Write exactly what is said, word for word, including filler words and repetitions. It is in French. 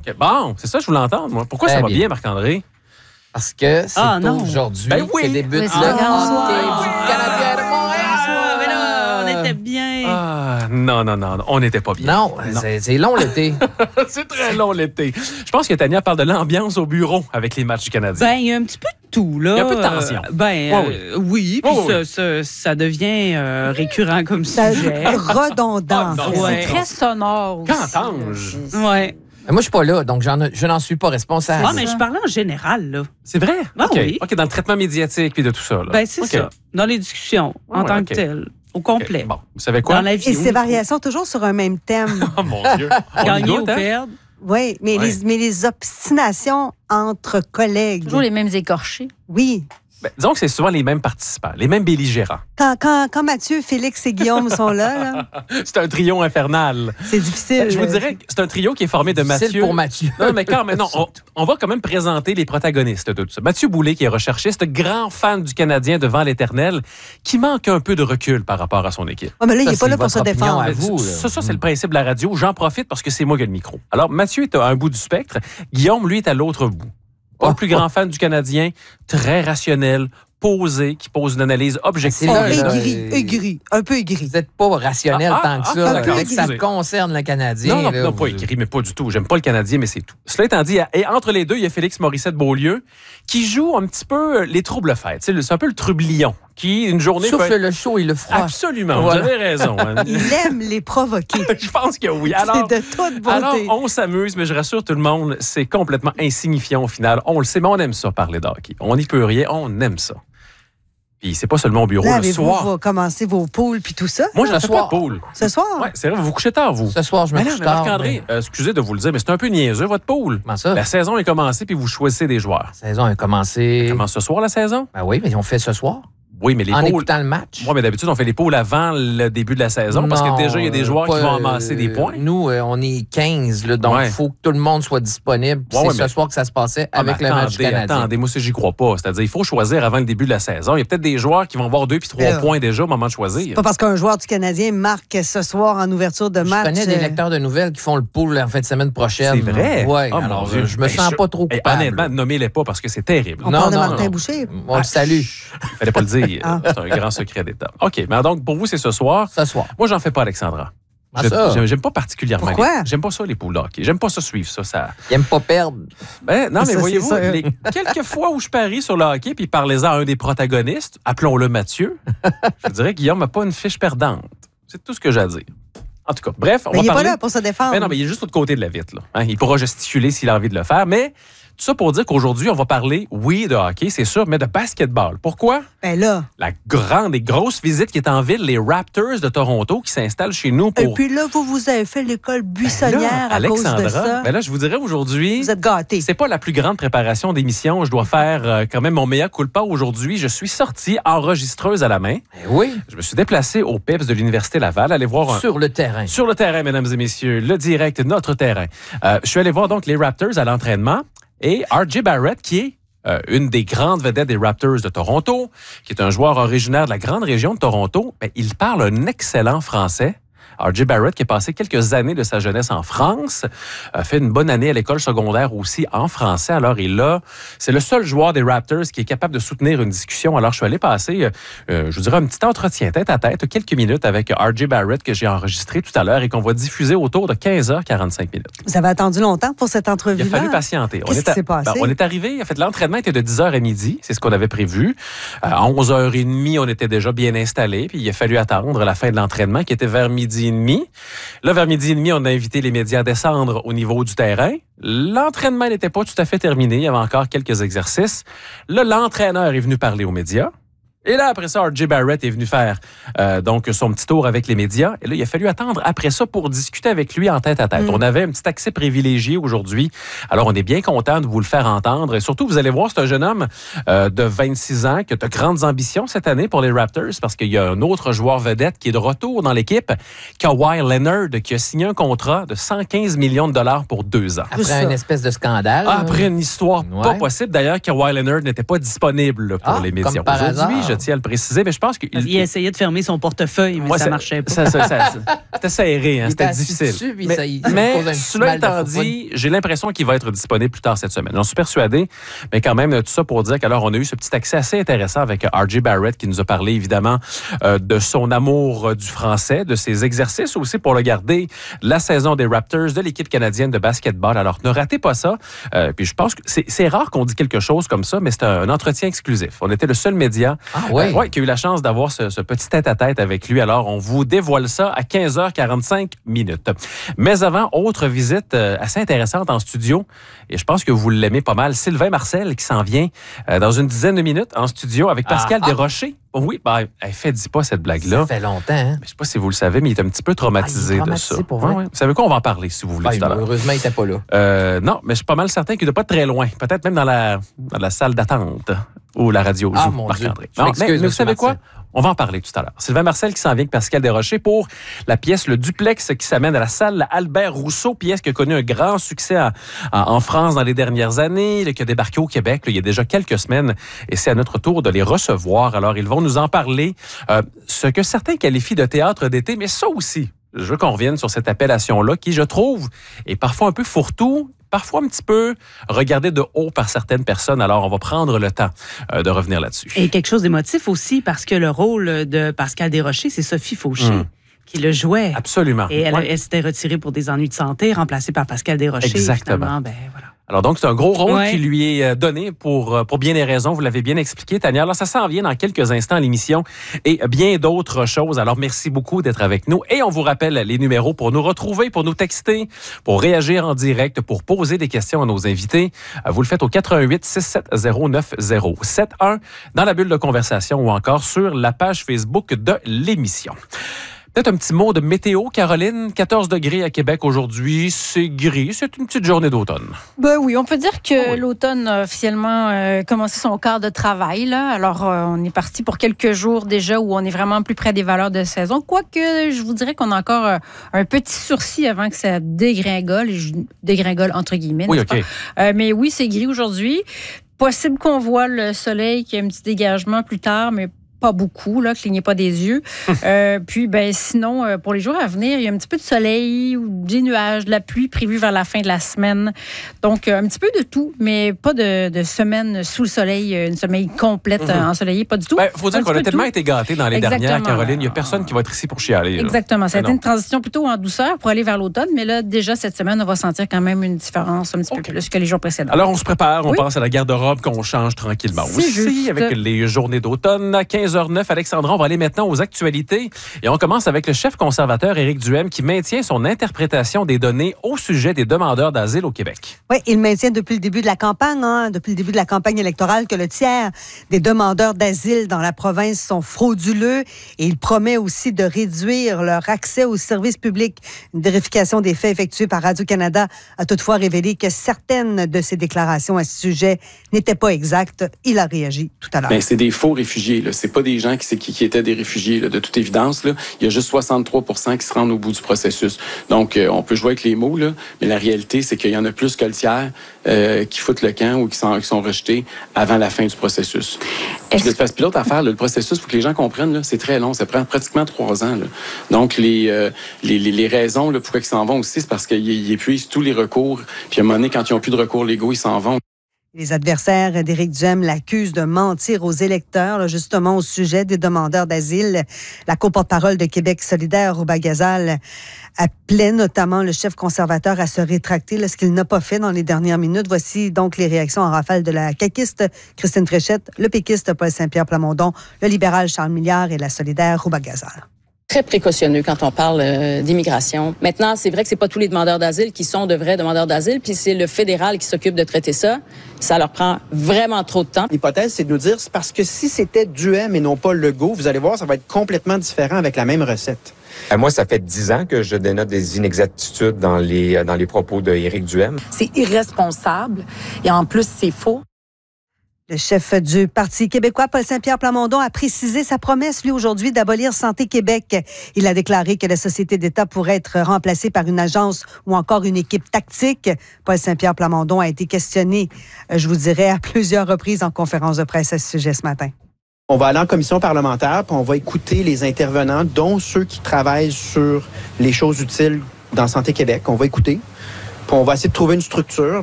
Okay, bon, c'est ça, je voulais entendre, moi. Pourquoi Très ça va bien. bien, Marc-André? Parce que c'est Ah, non. aujourd'hui Ben oui. que débute Oui, le c'est le grand hockey soir. du Canadien de Montréal. Ah, mais là, on était bien. Ah, non, non, non, non, on n'était pas bien. Non, c'est, c'est long l'été. C'est très long l'été. Je pense que Tania parle de l'ambiance au bureau avec les matchs du Canadien. Ben, il y a un petit peu de tout, là. Il y a un peu de tension. Euh, ben, Oui, euh, oui, puis Oui, oui, ça, ça, ça devient euh, récurrent comme C'est sujet. redondant. Ah, non, Ouais. C'est très sonore aussi. Cantange. Ouais. Mais moi, je suis pas là, donc j'en, je n'en suis pas responsable. Ah, mais je parlais en général, là. C'est vrai? Ah OK. oui. OK, dans le traitement médiatique puis de tout ça. Là. Ben, c'est OK. ça. Dans les discussions, en Ouais, tant OK. que telles, au OK. complet. Bon, vous savez quoi? Dans la vie. Et ces variations toujours sur un même thème. Oh mon Dieu. On y Gagner ou goûte, hein? perdre. Oui, mais, Ouais. les, mais les obstinations entre collègues. Toujours les mêmes écorchés. Oui. Ben, disons que c'est souvent les mêmes participants, les mêmes belligérants. Quand, quand, quand Mathieu, Félix et Guillaume sont là, là, C'est un trio infernal. c'est difficile. Ben, je vous dirais que c'est un trio qui est formé de Difficile Mathieu. pour Mathieu. Non, mais quand même, non, on, on va quand même présenter les protagonistes de tout ça. Mathieu Boulay, qui est recherchiste, grand fan du Canadien devant l'éternel, qui manque un peu de recul par rapport à son équipe. Ouais, mais là, il Ça, n'est pas c'est là pour votre se opinion défendre. à vous, là. Ça, ça c'est le principe de la radio. J'en profite parce que c'est moi qui ai le micro. Alors, Mathieu est à un bout du spectre. Guillaume, lui, est à l'autre bout. Pas le Oh, plus grand fan du Canadien, très rationnel, posé, qui pose une analyse objective. C'est Oh, là, là, aigri, euh, aigri, un peu aigri. Vous n'êtes pas rationnel Ah, tant ah, que ça. ah, là. d'accord, Dès que ça excusez. concerne le Canadien. Non, non, là, non, pas vous- écrit, mais pas du tout. J'aime pas le Canadien, mais c'est tout. Cela étant dit, et entre les deux, il y a Félix Morissette-Beaulieu qui joue un petit peu les troubles-fêtes. C'est le- c'est un peu le trublion qui, une journée... Souffle peut- le chaud et le froid. Absolument, Voilà. vous avez raison. hein. Il aime les provoquer. Je pense que oui. Alors, C'est de toute beauté. alors, on s'amuse, mais je rassure tout le monde, c'est complètement insignifiant au final. On le sait, mais on aime ça, parler d'hockey. On n'y peut rien, on aime ça. Puis c'est pas seulement au bureau, Là, le avez-vous soir. va commencer vos poules puis tout ça? Moi, je ne Ce fais pas de soir. poule. Ce soir? Ouais, c'est vrai, vous vous couchez tard, vous. Ce soir, je me Mais non, couche mais tard. Marc-André, mais- euh, excusez de vous le dire, mais c'est un peu niaiseux, votre poule. Comment ça? La saison est commencée, puis vous choisissez des joueurs. La saison a commencé. Comment ce soir, la saison? Ben oui, mais on fait ce soir. Oui, mais les En poules... écoutant le match. Moi, mais d'habitude, on fait les poules avant le début de la saison, parce Non, que déjà, il y a des euh, joueurs pas, qui vont amasser euh, des points. Nous, euh, on est quinze, là, donc il Ouais. faut que tout le monde soit disponible. Puis Ouais, c'est ouais, ce mais- soir que ça se passait Ah, avec mais le match du attendez, Canadien. Attendez, moi, ça, j'y crois pas. C'est-à-dire, il faut choisir avant le début de la saison. Il y a peut-être des joueurs qui vont avoir deux puis trois Euh, points déjà au moment de choisir. Pas parce qu'un joueur du Canadien marque ce soir en ouverture de Je match. connais des euh, lecteurs de nouvelles qui font le pool en fin de semaine prochaine. C'est vrai? Oui, Oh, mon alors Dieu. je, je me Ben, sens je- pas trop Hey, coupable. honnêtement, nommez-les pas parce que c'est terrible. On Non, parle de non, Martin non. Boucher. On le salue Il fallait pas le dire. Ah. C'est un grand secret d'État. OK, mais donc, pour vous, c'est ce soir. ce soir. Moi, j'en fais pas, Alexandra. Ah, Je- ça? j'aime, j'aime pas particulièrement. Pourquoi? les- J'aime pas ça, les poules de hockey. J'aime pas ça suivre ça. ça... Il aime pas perdre. Ben, non, mais Ça, c'est voyez-vous, sûr. les quelques fois où je parie sur le hockey, puis parlez-en à un des protagonistes, appelons-le Mathieu, je dirais que Guillaume n'a pas une fiche perdante. C'est tout ce que j'ai à dire. En tout cas, bref, on Mais va il n'est pas parler... là pour se défendre. Ben non, mais il est juste de l'autre côté de la vitre. Là. Hein, il pourra gesticuler s'il a envie de le faire, mais tout ça pour dire qu'aujourd'hui, on va parler, oui, de hockey, c'est sûr, mais de basketball. Pourquoi? Ben là. La grande et grosse visite qui est en ville, les Raptors de Toronto qui s'installent chez nous Et pour... puis là, vous vous avez fait l'école buissonnière Là, à cause de Alexandra, ça. ben là, je vous dirais aujourd'hui... Vous êtes gâtés. C'est pas la plus grande préparation d'émission. Je dois faire euh, quand même mon meilleur culpa aujourd'hui. Je suis sorti enregistreuse à la main. Ben oui, Je me suis déplacé au P E P S de l'Université Laval, aller voir un... sur le terrain. Sur le terrain, mesdames et messieurs, le direct, notre terrain. Euh, je suis allé voir donc les Raptors à l'entraînement et R J Barrett, qui est euh, une des grandes vedettes des Raptors de Toronto, qui est un joueur originaire de la grande région de Toronto, ben, il parle un excellent français. R J Barrett, qui a passé quelques années de sa jeunesse en France, a fait une bonne année à l'école secondaire aussi en français. Alors, il a, c'est le seul joueur des Raptors qui est capable de soutenir une discussion. Alors, je suis allé passer, euh, je vous dirais, un petit entretien tête à tête, quelques minutes avec R J Barrett que j'ai enregistré tout à l'heure et qu'on va diffuser autour de quinze heures quarante-cinq minutes. Vous avez attendu longtemps pour cette Il entrevue-là? a fallu patienter. Qu'est-ce est qui à- s'est passé? ben, on est arrivé, en fait, l'entraînement était de dix heures à midi, c'est ce qu'on avait prévu. À onze heures trente, on était déjà bien installés, puis il a fallu attendre la fin de l'entraînement qui était vers midi et demi. Là, vers midi et demi, on a invité les médias à descendre au niveau du terrain. L'entraînement n'était pas tout à fait terminé, il y avait encore quelques exercices. Là, l'entraîneur est venu parler aux médias. Et là, après ça, R J Barrett est venu faire euh, donc son petit tour avec les médias. Et là, il a fallu attendre après ça pour discuter avec lui en tête à tête. Mm. On avait un petit accès privilégié aujourd'hui. Alors, on est bien content de vous le faire entendre. Et surtout, vous allez voir, c'est un jeune homme euh, de vingt-six ans qui a de grandes ambitions cette année pour les Raptors parce qu'il y a un autre joueur vedette qui est de retour dans l'équipe, Kawhi Leonard, qui a signé un contrat de cent quinze millions de dollars pour deux ans. Après ça. une espèce de scandale. Après une histoire Ouais. pas possible. D'ailleurs, Kawhi Leonard n'était pas disponible là, pour Ah, les médias. comme par Aujourd'hui, hasard. je tiens à le préciser, mais je pense qu'il... Il essayait de fermer son portefeuille, mais Moi, ça ça marchait pas. Ça, ça, ça, c'était serré, hein, Il c'était était assis difficile. dessus, puis mais ça, il- ça mais cause un petit cela mal de étant foufoune. dit, j'ai l'impression qu'il va être disponible plus tard cette semaine. J'en suis persuadé, mais quand même, tout ça pour dire qu'alors, on a eu ce petit accès assez intéressant avec R J Barrett qui nous a parlé, évidemment, euh, de son amour euh, du français, de ses exercices aussi pour le garder, la saison des Raptors, de l'équipe canadienne de basketball. Alors, ne ratez pas ça. Euh, puis je pense que c'est, c'est rare qu'on dit quelque chose comme ça, mais c'est un, un entretien exclusif. On était le seul média Ah ouais? euh, ouais, qui a eu la chance d'avoir ce, ce petit tête-à-tête avec lui. Alors, on vous dévoile ça à quinze heures quarante-cinq minutes. Mais avant, autre visite euh, assez intéressante en studio, et je pense que vous l'aimez pas mal, Sylvain Marcel qui s'en vient euh, dans une dizaine de minutes en studio avec Pascal Ah, ah. Desrochers. Oui, ben, elle fait dis pas cette blague-là. Ça fait longtemps, hein? Je sais pas si vous le savez, mais il est un petit peu traumatisé, Ah, il est de traumatisé ça. pour vrai? Ouais, ouais. Vous savez quoi? On va en parler si vous voulez Ah, tout à l'heure. heureusement, il n'était pas là. Euh, non, mais je suis pas mal certain qu'il ne doit pas être très loin. Peut-être même dans la, dans la salle d'attente où la radio Ah, joue, mon Marc-André. Dieu. Je Non, m'excuse, mais, mais vous monsieur savez quoi? Marcel. On va en parler tout à l'heure. Sylvain Marcel qui s'en vient avec Pascal Desrochers pour la pièce Le Duplex qui s'amène à la salle Albert Rousseau, pièce qui a connu un grand succès en, en- en France dans les dernières années, qui a débarqué au Québec là, il y a déjà quelques semaines et c'est à notre tour de les recevoir. Alors, ils vont nous en parler. Euh, ce que certains qualifient de théâtre d'été, mais ça aussi, je veux qu'on revienne sur cette appellation-là qui, je trouve, est parfois un peu fourre-tout, parfois un petit peu regardé de haut par certaines personnes. Alors, on va prendre le temps euh, de revenir là-dessus. Et quelque chose d'émotif aussi, parce que le rôle de Pascal Desrochers, c'est Sophie Fauché Mm. qui le jouait. Absolument. Et elle, Ouais. elle s'était retirée pour des ennuis de santé, remplacée par Pascal Desrochers. Exactement. Finalement, ben, voilà. Alors donc, c'est un gros rôle Ouais. qui lui est euh, donné pour, euh, pour bien des raisons. Vous l'avez bien expliqué, Tania. Alors, ça s'en vient dans quelques instants à l'émission et bien d'autres choses. Alors, merci beaucoup d'être avec nous. Et on vous rappelle les numéros pour nous retrouver, pour nous texter, pour réagir en direct, pour poser des questions à nos invités. Euh, Vous le faites au quatre un huit six sept zéro neuf zéro sept un dans la bulle de conversation ou encore sur la page Facebook de l'émission. Peut-être un petit mot de météo, Caroline. quatorze degrés à Québec aujourd'hui. C'est gris. C'est une petite journée d'automne. Ben oui, on peut dire que Oh oui. l'automne a officiellement euh, commencé son quart de travail. Là. Alors, euh, on est parti pour quelques jours déjà où on est vraiment plus près des valeurs de saison. Quoique, je vous dirais qu'on a encore euh, un petit sursis avant que ça dégringole. Je dégringole entre guillemets. Oui, n'est-ce OK. pas? Euh, mais oui, c'est gris aujourd'hui. Possible qu'on voit le soleil, qu'il y ait un petit dégagement plus tard, mais pas beaucoup, là, clignez pas des yeux. euh, puis, ben, sinon, euh, pour les jours à venir, il y a un petit peu de soleil ou des nuages, de la pluie prévue vers la fin de la semaine. Donc, euh, un petit peu de tout, mais pas de, de semaine sous le soleil, euh, une semaine complète Mhm. euh, ensoleillée, pas du tout. Ben, faut dire Un qu'on petit a peu de tellement tout. été gâtés dans les dernières, Exactement. Caroline. Il n'y a personne qui va être ici pour chialer. là. Exactement. Ça a Ben été non. une transition plutôt en douceur pour aller vers l'automne, mais là, déjà, cette semaine, on va sentir quand même une différence un petit OK. peu plus que les jours précédents. Alors, on se prépare, on Oui. pense à la garde-robe qu'on change tranquillement. C'est Aussi, juste. avec les journées d'automne, à quinze heures neuf, Alexandra, on va aller maintenant aux actualités. Et on commence avec le chef conservateur Éric Duhem qui maintient son interprétation des données au sujet des demandeurs d'asile au Québec. Oui, il maintient depuis le début de la campagne, hein, depuis le début de la campagne électorale, que le tiers des demandeurs d'asile dans la province sont frauduleux et il promet aussi de réduire leur accès aux services publics. Une vérification des faits effectuée par Radio-Canada a toutefois révélé que certaines de ses déclarations à ce sujet n'étaient pas exactes. Il a réagi tout à l'heure. Ben, c'est des faux réfugiés. Là. C'est pas des gens qui, qui, qui étaient des réfugiés. Là. De toute évidence, là, il y a juste soixante-trois pour cent qui se rendent au bout du processus. Donc, euh, on peut jouer avec les mots, là, mais la réalité, c'est qu'il y en a plus que le tiers euh, qui foutent le camp ou qui sont, qui sont rejetés avant la fin du processus. Puis, de toute façon, puis l'autre affaire, là, le processus, il faut que les gens comprennent, là, c'est très long. Ça prend pratiquement trois ans. Là. Donc, les, euh, les, les, les raisons là, pourquoi ils s'en vont aussi, c'est parce qu'ils ils épuisent tous les recours. Puis, à un moment donné, quand ils n'ont plus de recours légaux, ils s'en vont. Les adversaires d'Éric Duhem l'accusent de mentir aux électeurs, là, justement au sujet des demandeurs d'asile. La co-porte-parole de Québec solidaire, Rouba Gazal, appelait notamment le chef conservateur à se rétracter, là, ce qu'il n'a pas fait dans les dernières minutes. Voici donc les réactions en rafale de la caquiste Christine Fréchette, le péquiste Paul Saint-Pierre Plamondon, le libéral Charles Milliard et la solidaire Rouba Gazal. Très précautionneux quand on parle euh, d'immigration. Maintenant, c'est vrai que c'est pas tous les demandeurs d'asile qui sont de vrais demandeurs d'asile, puis c'est le fédéral qui s'occupe de traiter ça. Ça leur prend vraiment trop de temps. L'hypothèse, c'est de nous dire, c'est parce que si c'était Duhem et non pas Legault, vous allez voir, ça va être complètement différent avec la même recette. Euh, Moi, ça fait dix ans que je dénote des inexactitudes dans les, dans les propos d'Éric Duhem. C'est irresponsable et en plus, c'est faux. Le chef du Parti québécois, Paul Saint-Pierre Plamondon, a précisé sa promesse, lui, aujourd'hui, d'abolir Santé Québec. Il a déclaré que la société d'État pourrait être remplacée par une agence ou encore une équipe tactique. Paul Saint-Pierre Plamondon a été questionné, je vous dirais, à plusieurs reprises en conférence de presse à ce sujet ce matin. On va aller en commission parlementaire, puis on va écouter les intervenants, dont ceux qui travaillent sur les choses utiles dans Santé Québec. On va écouter, puis on va essayer de trouver une structure.